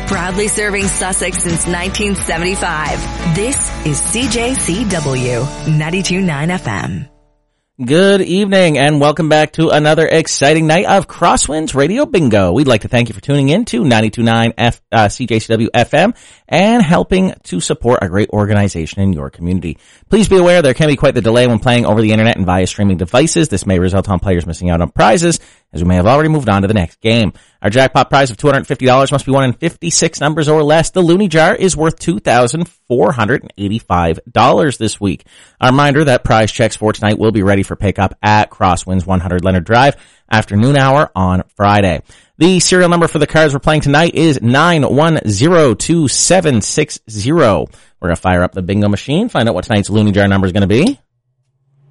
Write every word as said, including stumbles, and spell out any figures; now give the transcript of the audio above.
Proudly serving Sussex since nineteen seventy-five. This is C J C W ninety-two point nine F M. Good evening and welcome back to another exciting night of Crosswinds Radio Bingo. We'd like to thank you for tuning in to ninety-two point nine F, uh, C J C W F M and helping to support a great organization in your community. Please be aware there can be quite the delay when playing over the internet and via streaming devices. This may result on players missing out on prizes, as we may have already moved on to the next game. Our jackpot prize of two hundred fifty dollars must be won in fifty-six numbers or less. The Looney Jar is worth two thousand four hundred eighty-five dollars this week. A reminder that prize checks for tonight will be ready for pickup at Crosswinds one hundred Leonard Drive, afternoon hour on Friday. The serial number for the cards we're playing tonight is nine one zero two seven six zero. We're going to fire up the bingo machine, find out what tonight's Looney Jar number is going to be.